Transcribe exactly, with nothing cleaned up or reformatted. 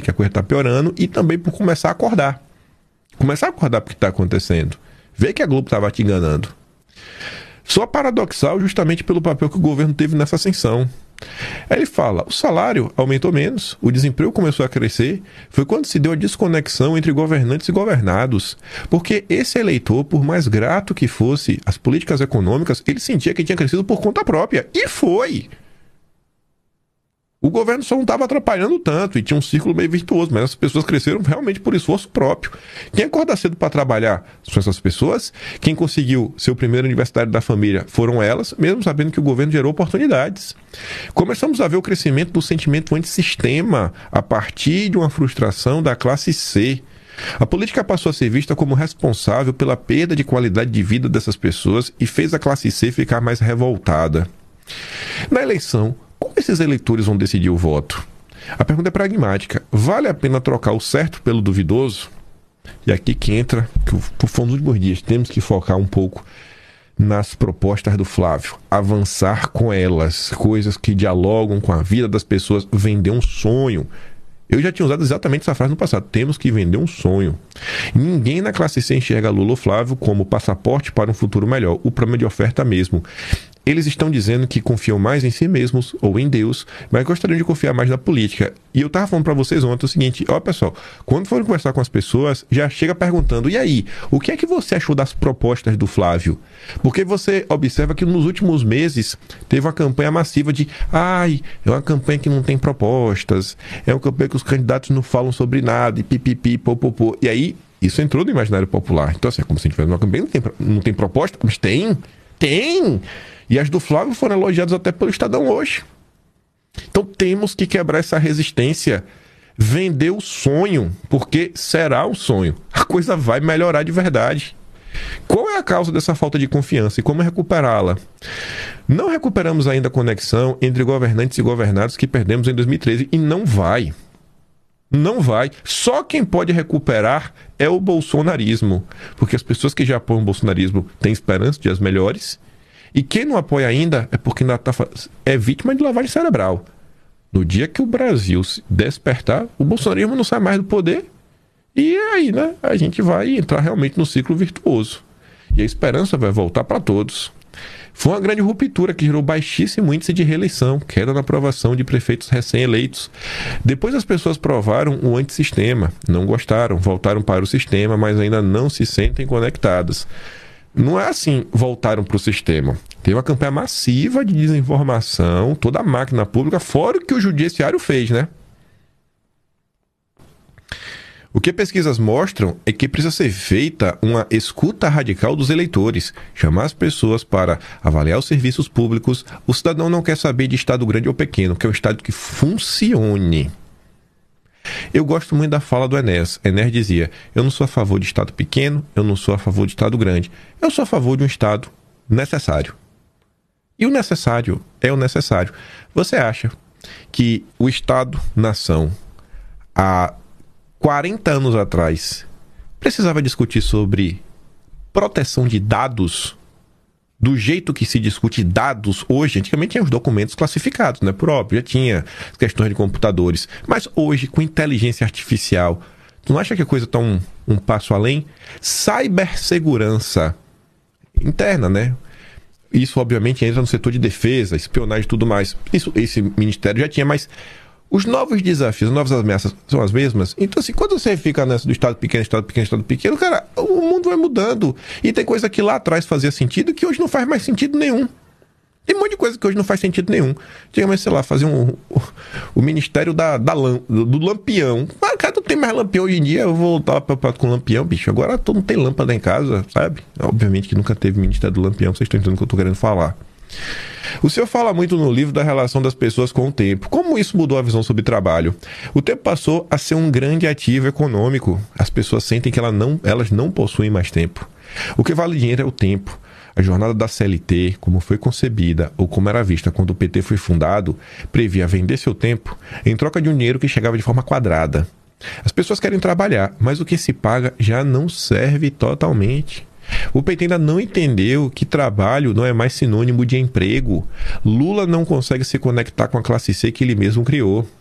que a coisa está piorando e também por começar a acordar. Começar a acordar para o que está acontecendo. Ver que a Globo estava te enganando. Só paradoxal justamente pelo papel que o governo teve nessa ascensão. Aí ele fala, o salário aumentou menos, o desemprego começou a crescer, foi quando se deu a desconexão entre governantes e governados. Porque esse eleitor, por mais grato que fosse as políticas econômicas, ele sentia que tinha crescido por conta própria. E foi! O governo só não estava atrapalhando tanto e tinha um círculo meio virtuoso, mas as pessoas cresceram realmente por esforço próprio. Quem acorda cedo para trabalhar são essas pessoas. Quem conseguiu ser o primeiro universitário da família foram elas, mesmo sabendo que o governo gerou oportunidades. Começamos a ver o crescimento do sentimento antissistema a partir de uma frustração da classe C. A política passou a ser vista como responsável pela perda de qualidade de vida dessas pessoas e fez a classe C ficar mais revoltada. Na eleição, como esses eleitores vão decidir o voto? A pergunta é pragmática. Vale a pena trocar o certo pelo duvidoso? E aqui que entra, que por nos últimos dias temos que focar um pouco nas propostas do Flávio. Avançar com elas, coisas que dialogam com a vida das pessoas, vender um sonho. Eu já tinha usado exatamente essa frase no passado. Temos que vender um sonho. Ninguém na classe C enxerga Lula ou Flávio como passaporte para um futuro melhor. O problema de oferta mesmo. Eles estão dizendo que confiam mais em si mesmos ou em Deus, mas gostariam de confiar mais na política. E eu estava falando para vocês ontem o seguinte, ó pessoal, quando forem conversar com as pessoas, já chega perguntando, e aí, o que é que você achou das propostas do Flávio? Porque você observa que nos últimos meses teve uma campanha massiva de, ai, é uma campanha que não tem propostas, é uma campanha que os candidatos não falam sobre nada, e pipipi, popopô. E aí, isso entrou no imaginário popular. Então assim, é como se a gente tivesse uma campanha, não tem, não tem proposta, mas tem, tem! E as do Flávio foram elogiadas até pelo Estadão hoje. Então temos que quebrar essa resistência, vender o sonho, porque será um sonho. A coisa vai melhorar de verdade. Qual é a causa dessa falta de confiança e como recuperá-la? Não recuperamos ainda a conexão entre governantes e governados que perdemos em dois mil e treze e não vai. Não vai. Só quem pode recuperar é o bolsonarismo, porque as pessoas que já apoiam o bolsonarismo têm esperança de dias melhores. E quem não apoia ainda é porque ainda tá, é vítima de lavagem cerebral. No dia que o Brasil se despertar, o bolsonarismo não sai mais do poder. E aí, né, a gente vai entrar realmente no ciclo virtuoso. E a esperança vai voltar para todos. Foi uma grande ruptura que gerou baixíssimo índice de reeleição, queda na aprovação de prefeitos recém-eleitos. Depois as pessoas provaram o antissistema, não gostaram, voltaram para o sistema, mas ainda não se sentem conectadas. Não é assim, voltaram para o sistema. Teve uma campanha massiva de desinformação, toda a máquina pública, fora o que o judiciário fez, né? O que pesquisas mostram é que precisa ser feita uma escuta radical dos eleitores, chamar as pessoas para avaliar os serviços públicos. O cidadão não quer saber de estado grande ou pequeno, quer um estado que funcione. Eu gosto muito da fala do Enéas. Enéas dizia, eu não sou a favor de estado pequeno, eu não sou a favor de estado grande, eu sou a favor de um estado necessário. E o necessário é o necessário. Você acha que o Estado-nação, há quarenta anos atrás, precisava discutir sobre proteção de dados do jeito que se discute dados hoje? Antigamente tinha os documentos classificados, né? Por óbvio, já tinha questões de computadores. Mas hoje, com inteligência artificial, tu não acha que a coisa está um, um passo além? Cibersegurança interna, né? Isso, obviamente, entra no setor de defesa, espionagem e tudo mais. Isso, esse ministério já tinha, mas os novos desafios, as novas ameaças são as mesmas. Então, assim, quando você fica nessa do estado pequeno, estado pequeno, estado pequeno, cara, o mundo vai mudando. E tem coisa que lá atrás fazia sentido que hoje não faz mais sentido nenhum. Tem um monte de coisa que hoje não faz sentido nenhum. Antigamente, sei lá, fazer um, o, o ministério da, da lam, do, do lampião. Ah, cara, não tem mais lampião hoje em dia, eu vou voltar pra, com lampião, bicho. Agora todo mundo tem lâmpada em casa, sabe? Obviamente que nunca teve ministério do lampião, vocês estão entendendo o que eu tô querendo falar. O senhor fala muito no livro da relação das pessoas com o tempo. Como isso mudou a visão sobre trabalho? O tempo passou a ser um grande ativo econômico. As pessoas sentem que ela não, elas não possuem mais tempo. O que vale dinheiro é o tempo. A jornada da C L T, como foi concebida ou como era vista quando o P T foi fundado, previa vender seu tempo em troca de um dinheiro que chegava de forma quadrada. As pessoas querem trabalhar, mas o que se paga já não serve totalmente. O P T ainda não entendeu que trabalho não é mais sinônimo de emprego. Lula não consegue se conectar com a classe C que ele mesmo criou.